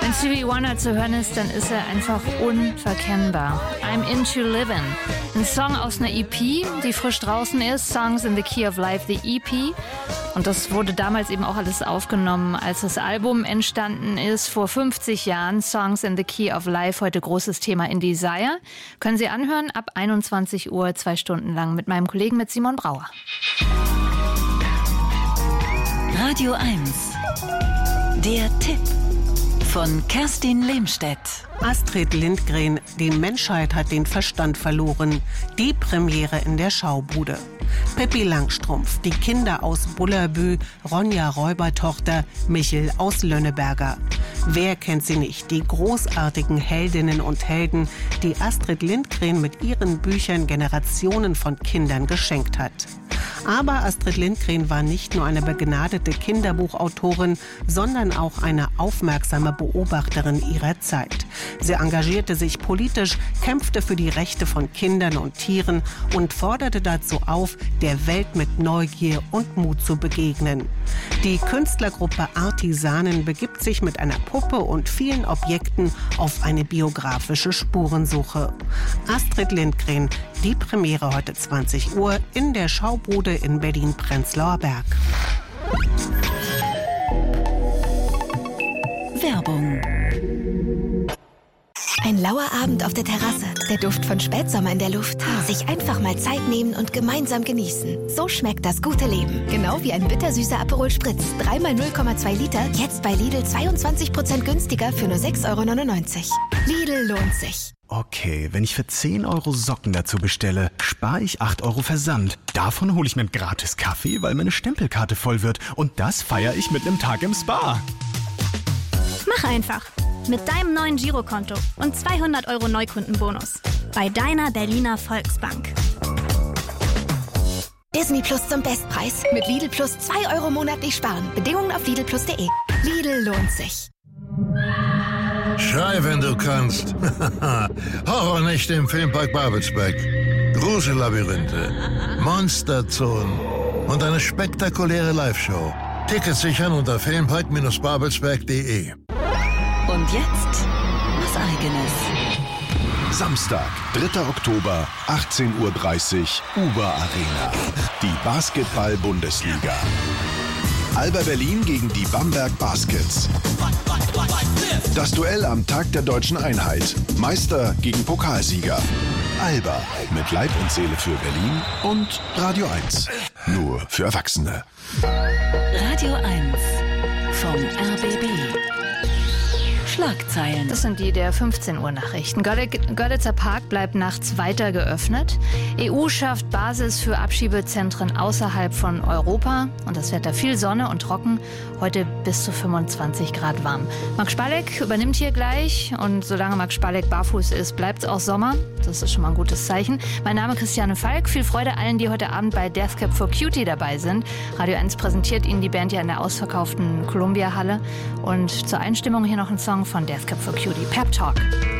Wenn Stevie Wonder zu hören ist, dann ist er einfach unverkennbar. I'm Into Livin'. Ein Song aus einer EP, die frisch draußen ist. Songs in the Key of Life, the EP. Und das wurde damals eben auch alles aufgenommen, als das Album entstanden ist, vor 50 Jahren. Songs in the Key of Life, heute großes Thema in Desire. Können Sie anhören ab 21 Uhr, 2 Stunden lang mit meinem Kollegen, mit Simon Brauer. Radio 1. Der Tipp von Kerstin Lehmstedt. Astrid Lindgren, die Menschheit hat den Verstand verloren. Die Premiere in der Schaubude. Pippi Langstrumpf, die Kinder aus Bullabü, Ronja Räubertochter, Michel aus Lönneberger. Wer kennt sie nicht? Die großartigen Heldinnen und Helden, die Astrid Lindgren mit ihren Büchern Generationen von Kindern geschenkt hat. Aber Astrid Lindgren war nicht nur eine begnadete Kinderbuchautorin, sondern auch eine aufmerksame Beobachterin ihrer Zeit. Sie engagierte sich politisch, kämpfte für die Rechte von Kindern und Tieren und forderte dazu auf, der Welt mit Neugier und Mut zu begegnen. Die Künstlergruppe Artisanen begibt sich mit einer Puppe und vielen Objekten auf eine biografische Spurensuche. Astrid Lindgren, die Premiere heute 20 Uhr in der Schaubude in Berlin-Prenzlauer Berg. Werbung. Ein lauer Abend auf der Terrasse, der Duft von Spätsommer in der Luft. Sich einfach mal Zeit nehmen und gemeinsam genießen. So schmeckt das gute Leben. Genau wie ein bittersüßer Aperol Spritz. 3x 0,2 Liter, jetzt bei Lidl 22% günstiger für nur 6,99 €. Lidl lohnt sich. Okay, wenn ich für 10 € Socken dazu bestelle, spare ich 8 € Versand. Davon hole ich mir einen gratis Kaffee, weil meine Stempelkarte voll wird. Und das feiere ich mit einem Tag im Spa. Mach einfach. Mit deinem neuen Girokonto und 200 € Neukundenbonus. Bei deiner Berliner Volksbank. Disney Plus zum Bestpreis. Mit Lidl Plus 2 € monatlich sparen. Bedingungen auf lidlplus.de. Lidl lohnt sich. Schrei, wenn du kannst. Horrornächte im Filmpark Babelsberg. Grusellabyrinthe, Monsterzonen und eine spektakuläre Live-Show. Tickets sichern unter filmpark-babelsberg.de. Und jetzt was Eigenes. Samstag, 3. Oktober, 18:30 Uhr, Uber Arena. Die Basketball-Bundesliga. Alba Berlin gegen die Bamberg Baskets. Das Duell am Tag der deutschen Einheit. Meister gegen Pokalsieger. Alba mit Leib und Seele für Berlin und Radio 1. Nur für Erwachsene. Radio 1 vom RBB. Schlagzeilen. Das sind die der 15 Uhr Nachrichten. Görlitzer Park bleibt nachts weiter geöffnet. EU schafft Basis für Abschiebezentren außerhalb von Europa. Und das Wetter viel Sonne und trocken. Heute bis zu 25 Grad warm. Max Spalek übernimmt hier gleich. Und solange Max Spalek barfuß ist, bleibt es auch Sommer. Das ist schon mal ein gutes Zeichen. Mein Name ist Christiane Falk. Viel Freude allen, die heute Abend bei Death Cab for Cutie dabei sind. Radio 1 präsentiert Ihnen die Band ja in der ausverkauften Columbia Halle. Und zur Einstimmung hier noch ein Song von Death Cab for Cutie, Pep Talk.